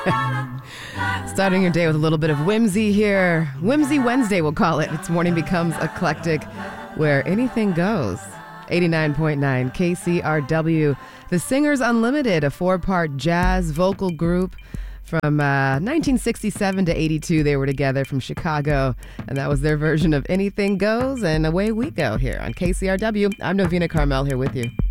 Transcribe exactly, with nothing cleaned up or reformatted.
Starting your day with a little bit of whimsy here. Whimsy Wednesday, we'll call it. Its morning becomes eclectic, where anything goes. eighty-nine point nine K C R W. The Singers Unlimited, a four-part jazz vocal group from uh, nineteen sixty-seven to eighty-two. They were together from Chicago, and that was their version of Anything Goes, and away we go here on K C R W. I'm Novena Carmel here with you.